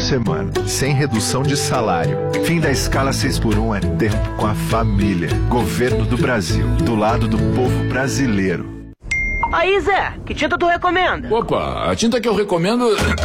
semana, sem redução de salário. Fim da escala 6x1 é tempo com a família. Governo do Brasil, do lado do povo brasileiro. Aí, Zé, que tinta tu recomenda? Opa, a tinta que eu recomendo